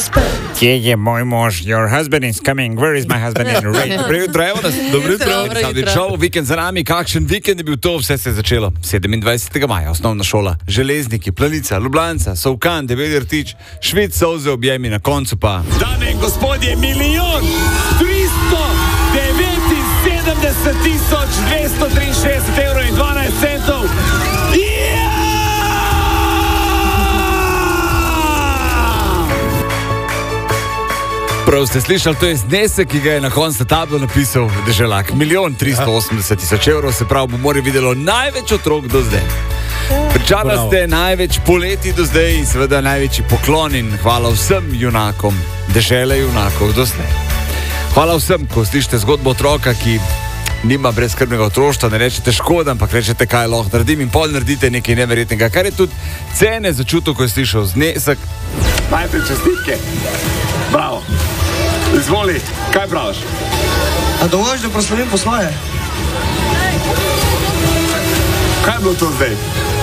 Kje je moj mož? Your husband is coming. Where is my husband? Dobro jutro, evo nas. Dobro jutro. Šel vikend za nami. Kakšen vikend je bil to? Vse se je začelo 27. maja. Osnovna šola. Železniki, Planica, Ljubljanca, Sovkan, Debeli rtič, Švic, solze, objemi, na koncu pa. Dame in gospodje, 1.079.263 evrov in 12 centov. Prav ste slišali, to je znesek, ki ga je na koncu tablo napisal Deželak. 1.380.000 evrov, se pravi, bo morali videlo največ otrok do zdaj. Pričali ste največ poleti do zdaj in seveda največji poklon in hvala vsem junakom, dežele junakov do zdaj. Hvala vsem, ko slišite zgodbo otroka, ki nima brezskrbnega otroštva, ne rečete škoda, ampak rečete, kaj lahko naredim in pol naredite nekaj neverjetnega, kar je tudi cene začutil, ko je slišal znesek. Najprej čestitke. Bravo. Izvoli, kaj praviš? A dovolj, da proslavim po svoje? Kaj je bilo to zdaj?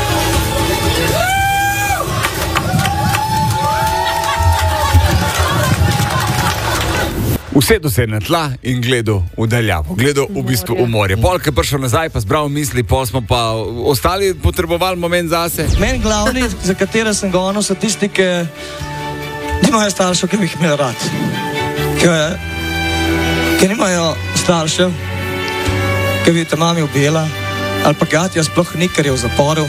Usedel se je na tla in gledal v daljavo, gledal v bistvu v morje. Polk je prišel nazaj, pa zbral misli, pol smo pa ostali potrebovali moment zase. Meni glavni, za katere sem gonil, so tisti, ki nimajo staršev, ki bi jih imeli rad. Ki nimajo staršev, ki bi te mami ubila, ali pa gatja sploh ni, ker je v zaporu.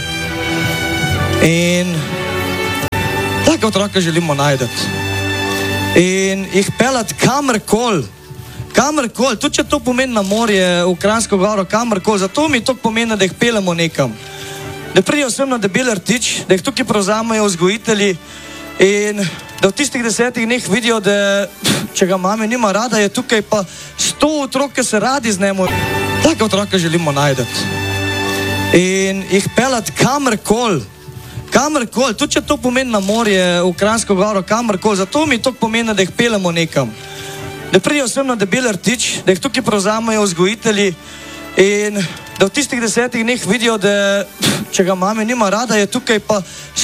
In take otroke želimo najdeti. In jih pelati kamorkoli, tudi če to pomeni na morje, v Kranjsko goro, kamorkoli, zato mi to pomeni, da jih pelemo nekam. Da pridejo sem na Debeli rtič, da jih tukaj prevzamejo vzgojitelji in da v tistih 10 dneh vidijo, da če ga mami nima rada, je tukaj pa 100 otrok, ki se radi z njemu. Take otroke želimo najdeti. In jih pelati kamorkoli, tudi če to pomeni na morje, v Kranjsko goro, kamorkoli, zato mi to pomeni, da jih pelemo nekam. Da pridejo sem na Debeli rtič, da jih tukaj prevzamejo vzgojitelji in da v tistih 10 dneh vidijo, da če ga mami nima rada, je tukaj pa